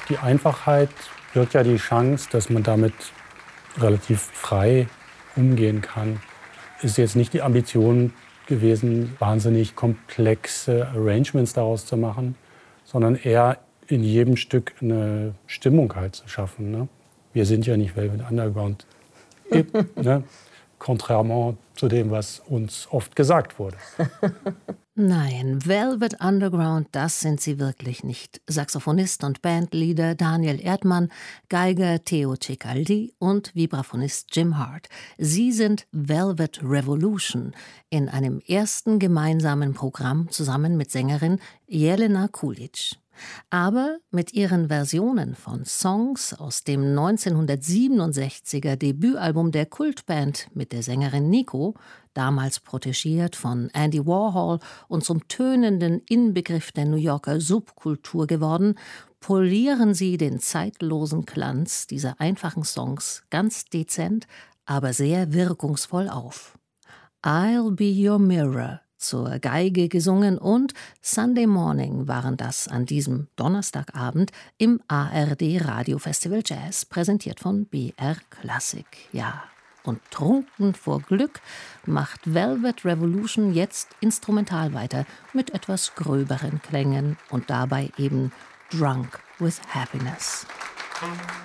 Die Einfachheit birgt ja die Chance, dass man damit relativ frei umgehen kann. Ist jetzt nicht die Ambition gewesen, wahnsinnig komplexe Arrangements daraus zu machen, sondern eher in jedem Stück eine Stimmung halt zu schaffen. Ne? Wir sind ja nicht Velvet Underground, ne? Contrairement zu dem, was uns oft gesagt wurde. Nein, Velvet Underground, das sind sie wirklich nicht. Saxophonist und Bandleader Daniel Erdmann, Geiger Theo Cecaldi und Vibraphonist Jim Hart. Sie sind Velvet Revolution in einem ersten gemeinsamen Programm zusammen mit Sängerin Jelena Kulic. Aber mit ihren Versionen von Songs aus dem 1967er Debütalbum der Kultband mit der Sängerin Nico, damals protegiert von Andy Warhol und zum tönenden Inbegriff der New Yorker Subkultur geworden, polieren sie den zeitlosen Glanz dieser einfachen Songs ganz dezent, aber sehr wirkungsvoll auf. I'll Be Your Mirror, zur Geige gesungen, und Sunday Morning waren das an diesem Donnerstagabend im ARD Radiofestival Jazz, präsentiert von BR Classic. Ja, und trunken vor Glück macht Velvet Revolution jetzt instrumental weiter mit etwas gröberen Klängen und dabei eben Drunk with Happiness.